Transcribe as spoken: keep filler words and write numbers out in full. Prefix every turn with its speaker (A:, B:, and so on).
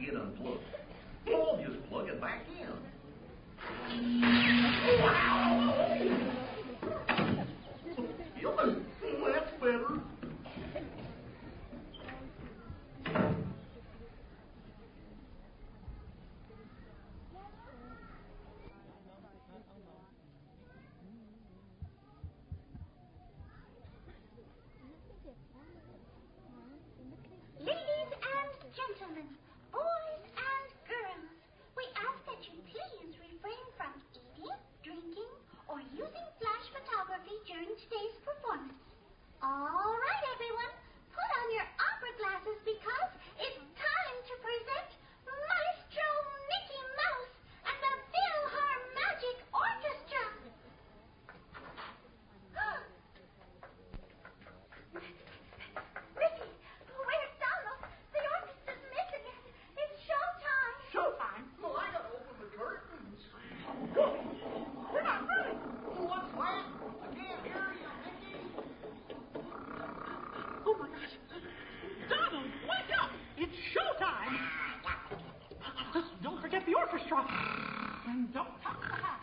A: get unplugged. I'll just plug it back in. Wow! That's better.
B: Ladies and gentlemen, boys and girls, we ask that you please refrain from eating, drinking, or using flash photography during today's performance. All right, everyone, put on your opera glasses because it's time to present Maestro Mickey Mouse and the Philharmagic Orchestra. Ricky, where's Donald? The orchestra's missing it. It's showtime.
A: Showtime? Well, I gotta open the curtains. We're not ready. What's that? I can't hear you, Mickey.
C: Oh, my gosh. Donald, wake up! It's showtime! Don't forget the orchestra. And don't touch the hat.